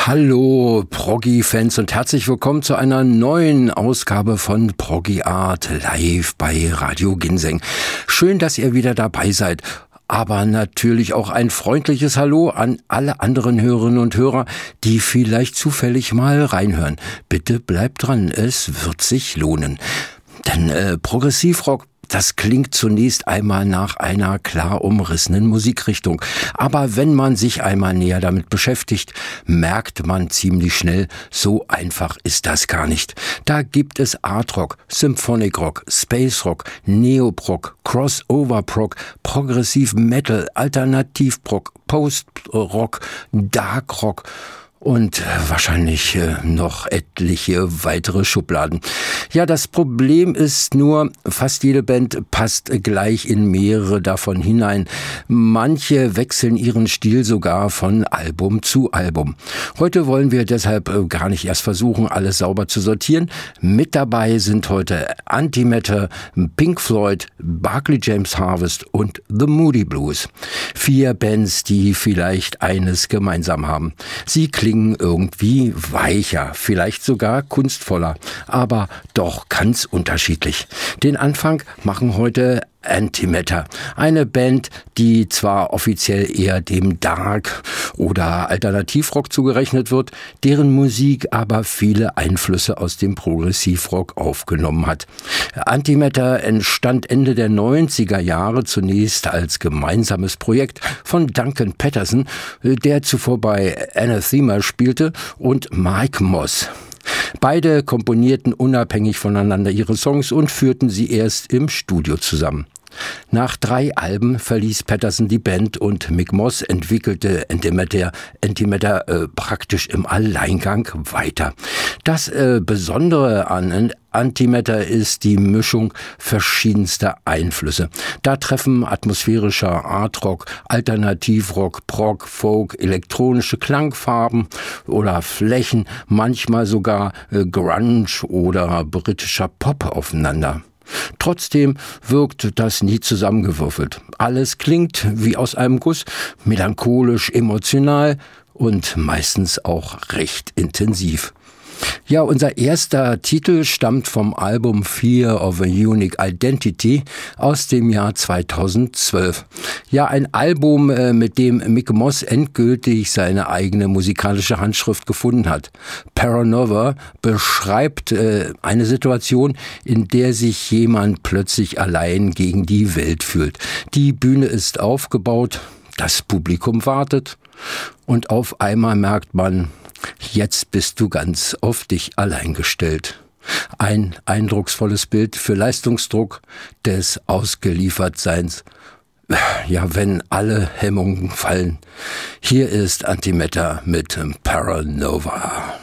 Hallo Proggy-Fans und herzlich willkommen zu einer neuen Ausgabe von Proggy Art live bei Radio Ginseng. Schön, dass ihr wieder dabei seid. Aber natürlich auch ein freundliches Hallo an alle anderen Hörerinnen und Hörer, die vielleicht zufällig mal reinhören. Bitte bleibt dran, es wird sich lohnen. Denn Progressivrock, das klingt zunächst einmal nach einer klar umrissenen Musikrichtung. Aber wenn man sich einmal näher damit beschäftigt, merkt man ziemlich schnell, so einfach ist das gar nicht. Da gibt es Art Rock, Symphonic Rock, Space Rock, Neoprog, Crossover Prog, Progressiv Metal, Alternativ Prog, Post Rock, Dark Rock und wahrscheinlich noch etliche weitere Schubladen. Ja, das Problem ist nur, fast jede Band passt gleich in mehrere davon hinein. Manche wechseln ihren Stil sogar von Album zu Album. Heute wollen wir deshalb gar nicht erst versuchen, alles sauber zu sortieren. Mit dabei sind heute Antimatter, Pink Floyd, Barclay James Harvest und The Moody Blues. 4 Bands, die vielleicht eines gemeinsam haben. Sie klingen irgendwie weicher, vielleicht sogar kunstvoller, aber doch ganz unterschiedlich. Den Anfang machen heute Antimatter, eine Band, die zwar offiziell eher dem Dark- oder Alternativrock zugerechnet wird, deren Musik aber viele Einflüsse aus dem Progressivrock aufgenommen hat. Antimatter entstand Ende der 90er Jahre zunächst als gemeinsames Projekt von Duncan Patterson, der zuvor bei Anathema spielte, und Mike Moss. Beide komponierten unabhängig voneinander ihre Songs und führten sie erst im Studio zusammen. Nach 3 Alben verließ Patterson die Band und Mick Moss entwickelte Antimatter praktisch im Alleingang weiter. Das Besondere an Antimatter ist die Mischung verschiedenster Einflüsse. Da treffen atmosphärischer Artrock, Alternativrock, Prog, Folk, elektronische Klangfarben oder Flächen, manchmal sogar Grunge oder britischer Pop aufeinander. Trotzdem wirkt das nie zusammengewürfelt. Alles klingt wie aus einem Guss, melancholisch, emotional und meistens auch recht intensiv. Ja, unser erster Titel stammt vom Album Fear of a Unique Identity aus dem Jahr 2012. Ja, ein Album, mit dem Mick Moss endgültig seine eigene musikalische Handschrift gefunden hat. Paranova beschreibt eine Situation, in der sich jemand plötzlich allein gegen die Welt fühlt. Die Bühne ist aufgebaut, das Publikum wartet und auf einmal merkt man, jetzt bist du ganz auf dich allein gestellt. Ein eindrucksvolles Bild für Leistungsdruck des Ausgeliefertseins. Ja, wenn alle Hemmungen fallen. Hier ist Antimatter mit Paranova.